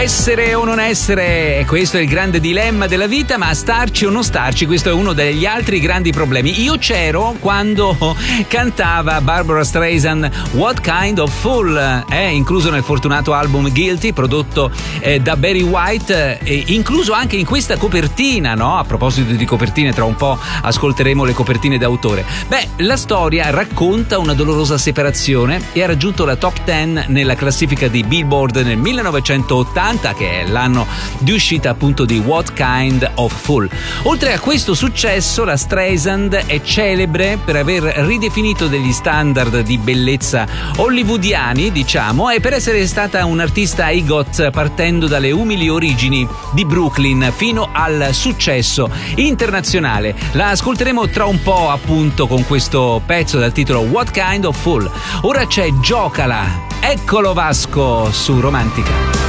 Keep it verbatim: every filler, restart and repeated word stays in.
Essere o non essere, questo è il grande dilemma della vita, ma starci o non starci, questo è uno degli altri grandi problemi. Io c'ero quando cantava Barbara Streisand What Kind of Fool, è eh, incluso nel fortunato album Guilty, prodotto eh, da Barry White, eh, incluso anche in questa copertina, no? A proposito di copertine, tra un po' ascolteremo le copertine d'autore. Beh, la storia racconta una dolorosa separazione e ha raggiunto la top dieci nella classifica di Billboard nel millenovecentottanta, che è l'anno di uscita appunto di What Kind of Fool. Oltre a questo successo, la Streisand è celebre per aver ridefinito degli standard di bellezza hollywoodiani, diciamo, e per essere stata un'artista E G O T partendo dalle umili origini di Brooklyn fino al successo internazionale. La ascolteremo tra un po' appunto con questo pezzo dal titolo What Kind of Fool. Ora c'è Giocala, eccolo Vasco su Romantica.